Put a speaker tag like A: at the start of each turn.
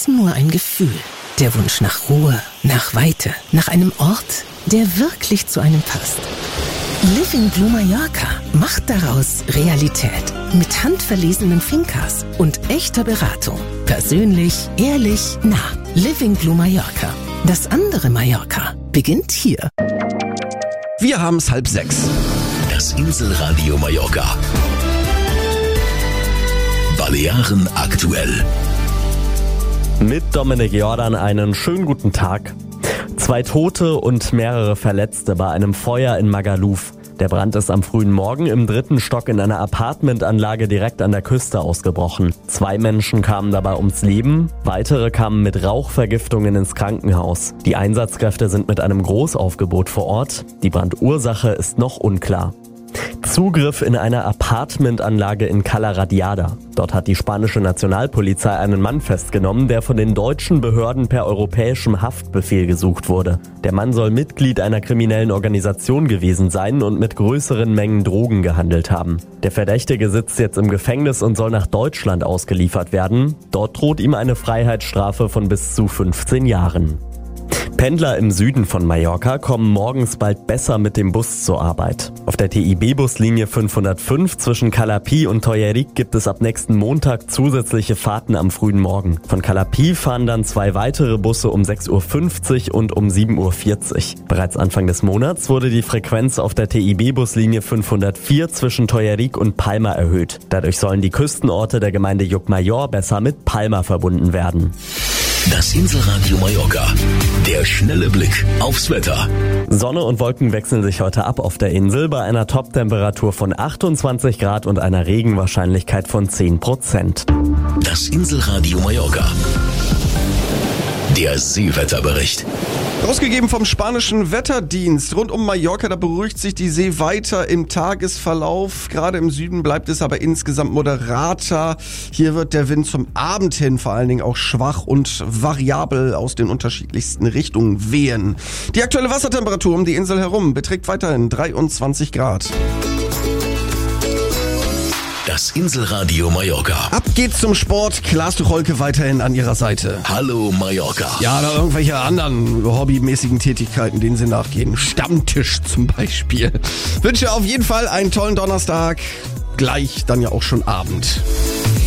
A: ist nur ein Gefühl. Der Wunsch nach Ruhe, nach Weite, nach einem Ort, der wirklich zu einem passt. Living Blue Mallorca macht daraus Realität. Mit handverlesenen Fincas und echter Beratung. Persönlich, ehrlich, nah. Living Blue Mallorca. Das andere Mallorca beginnt hier.
B: Wir haben es 5:30.
C: Das Inselradio Mallorca. Balearen aktuell.
D: Mit Dominik Jordan einen schönen guten Tag. 2 Tote und mehrere Verletzte bei einem Feuer in Magaluf. Der Brand ist am frühen Morgen im 3. Stock in einer Apartmentanlage direkt an der Küste ausgebrochen. 2 Menschen kamen dabei ums Leben, weitere kamen mit Rauchvergiftungen ins Krankenhaus. Die Einsatzkräfte sind mit einem Großaufgebot vor Ort. Die Brandursache ist noch unklar. Zugriff in eine Apartmentanlage in Cala Radiada. Dort hat die spanische Nationalpolizei einen Mann festgenommen, der von den deutschen Behörden per europäischem Haftbefehl gesucht wurde. Der Mann soll Mitglied einer kriminellen Organisation gewesen sein und mit größeren Mengen Drogen gehandelt haben. Der Verdächtige sitzt jetzt im Gefängnis und soll nach Deutschland ausgeliefert werden. Dort droht ihm eine Freiheitsstrafe von bis zu 15 Jahren. Pendler im Süden von Mallorca kommen morgens bald besser mit dem Bus zur Arbeit. Auf der TIB-Buslinie 505 zwischen Calapí und Teuerric gibt es ab nächsten Montag zusätzliche Fahrten am frühen Morgen. Von Calapí fahren dann 2 weitere Busse um 6.50 Uhr und um 7.40 Uhr. Bereits Anfang des Monats wurde die Frequenz auf der TIB-Buslinie 504 zwischen Teuerric und Palma erhöht. Dadurch sollen die Küstenorte der Gemeinde Llucmajor besser mit Palma verbunden werden.
C: Das Inselradio Mallorca. Der schnelle Blick aufs Wetter.
D: Sonne und Wolken wechseln sich heute ab auf der Insel bei einer Toptemperatur von 28 Grad und einer Regenwahrscheinlichkeit von 10%.
C: Das Inselradio Mallorca. Der Seewetterbericht.
B: Rausgegeben vom spanischen Wetterdienst. Rund um Mallorca, da beruhigt sich die See weiter im Tagesverlauf. Gerade im Süden bleibt es aber insgesamt moderater. Hier wird der Wind zum Abend hin vor allen Dingen auch schwach und variabel aus den unterschiedlichsten Richtungen wehen. Die aktuelle Wassertemperatur um die Insel herum beträgt weiterhin 23 Grad.
C: Das Inselradio Mallorca.
B: Ab geht's zum Sport. Klaas Tucholke weiterhin an ihrer Seite.
C: Hallo Mallorca.
B: Ja, oder irgendwelche anderen hobbymäßigen Tätigkeiten, denen sie nachgehen. Stammtisch zum Beispiel. Wünsche auf jeden Fall einen tollen Donnerstag. Gleich dann ja auch schon Abend.